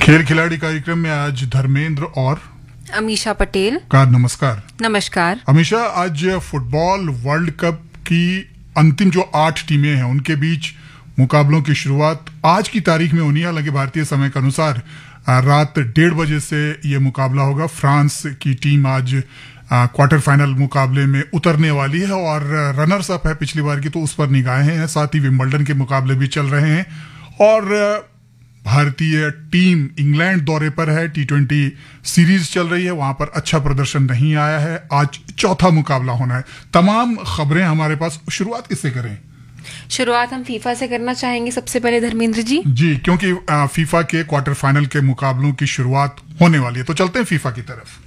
खेल खिलाड़ी कार्यक्रम में आज धर्मेंद्र और अमीषा पटेल का नमस्कार। नमस्कार अमीषा, आज फुटबॉल वर्ल्ड कप की अंतिम जो 8 टीमें हैं उनके बीच मुकाबलों की शुरुआत आज की तारीख में होनी है। हालांकि भारतीय समय के अनुसार रात 1:30 बजे से ये मुकाबला होगा। फ्रांस की टीम आज क्वार्टर फाइनल मुकाबले में उतरने वाली है और रनर्स अप है पिछली बार की, तो उस पर निगाहें हैं। साथ ही विंबलडन के मुकाबले भी चल रहे हैं और भारतीय टीम इंग्लैंड दौरे पर है। T20 सीरीज चल रही है, वहां पर अच्छा प्रदर्शन नहीं आया है। आज चौथा मुकाबला होना है। तमाम खबरें हमारे पास। शुरुआत किससे करें? शुरुआत हम फीफा से करना चाहेंगे सबसे पहले धर्मेंद्र जी। जी, क्योंकि फीफा के क्वार्टर फाइनल के मुकाबलों की शुरुआत होने वाली है, तो चलते हैं फीफा की तरफ।